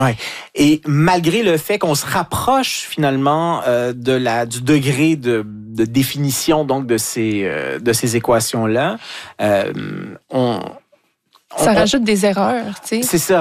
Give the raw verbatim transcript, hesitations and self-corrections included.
Ouais. Et malgré le fait qu'on se rapproche finalement euh, de la du degré de, de définition donc de ces euh, de ces équations là, euh, on Ça on, rajoute des erreurs, tu sais. C'est ça.